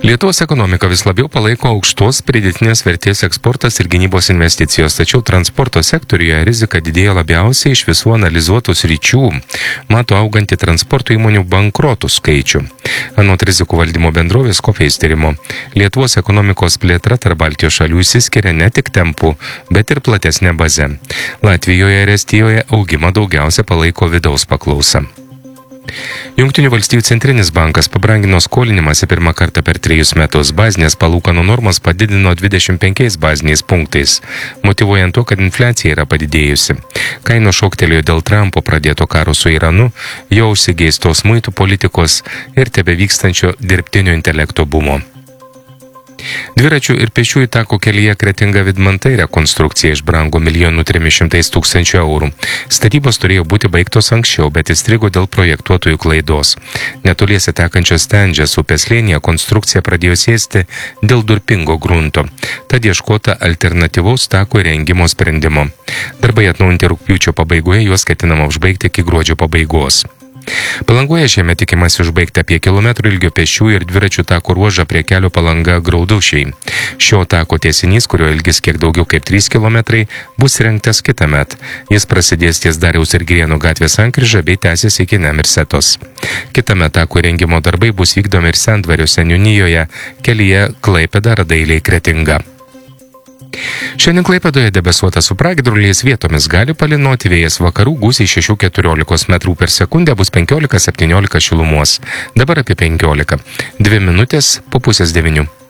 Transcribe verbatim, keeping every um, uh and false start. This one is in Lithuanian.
Lietuvos ekonomika vis labiau palaiko aukštos pridėtinės vertės eksportas ir gynybos investicijos, tačiau transporto sektoriuje rizika didėja labiausiai iš visų analizuotų sričių. Mato augantį transporto įmonių bankrotų skaičių. Anot rizikų valdymo bendrovės Coface tyrimo, Lietuvos ekonomikos plėtra tarp Baltijos šalių išsiskiria ne tik tempu, bet ir platesnė baze. Latvijoje ir Estijoje augimą daugiausia palaiko vidaus paklausa. Jungtinių valstijų centrinis bankas pabrangino skolinimąsi pirmą kartą per trejus metus. Bazinės palūkanų normas padidino dvidešimt penkiais baziniais punktais, motyvuojant to, kad infliacija yra padidėjusi. Kainos šoktelėjo dėl Trumpo pradėto karo su Iranu, jo užsigeistos muitų politikos ir tebevykstančio dirbtinio intelekto bumo. Dviračių ir pėsčiųjų tako kelyje Kretinga-Vidmantai rekonstrukcija išbrango milijonų trimis šimtais tūkstančių eurų. Statybos turėjo būti baigtos anksčiau, bet įstrigo dėl projektuotojų klaidos. Netoliese tekančios Stendžės upės slėnyje konstrukcija pradėjo sėsti dėl durpingo grunto. Tad ieškota alternatyvaus tako įrengimo sprendimo. Darbai atnaujinti rugpjūčio pabaigoje, juos ketinama užbaigti iki gruodžio pabaigos. Palangoje šiemet tikimasi užbaigti apie kilometrų ilgio pėsčiųjų ir dviračių tako ruožą prie kelio Palanga Graudušiai. Šio tako tiesinys, kurio ilgis kiek daugiau kaip trys kilometrai, bus rengtas kitąmet. Jis prasidės ties Dariaus ir Girėnų gatvės sankryža bei tęsis iki Nemirsetos. Kitąmet tako rengimo darbai bus vykdomi ir Sendvario seniūnijoje, kelyje Klaipėda-Radailiai Kretinga. Šiandien Klaipėdoje debesuota su pragiedruliais, vietomis gali palynoti, vėjas vakarų gūsiai šešių keturiolikos metrų per sekundę, bus penkiolika septyniolika šilumos. Dabar apie penkiolika. Dvi minutės po pusės devynių.